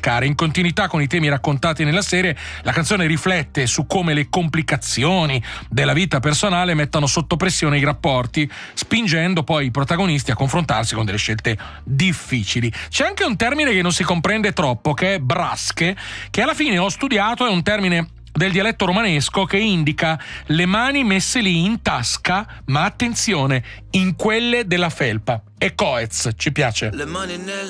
dimenticare. In continuità con i temi raccontati nella serie, la canzone riflette su come le complicazioni della vita personale mettano sotto pressione i rapporti, spingendo poi i protagonisti a confrontarsi con delle scelte difficili. C'è anche un termine che non si comprende troppo, che è brasche, che alla fine ho studiato, è un termine del dialetto romanesco che indica le mani messe lì in tasca, ma attenzione, in quelle della felpa. E coez, ci piace. Le mani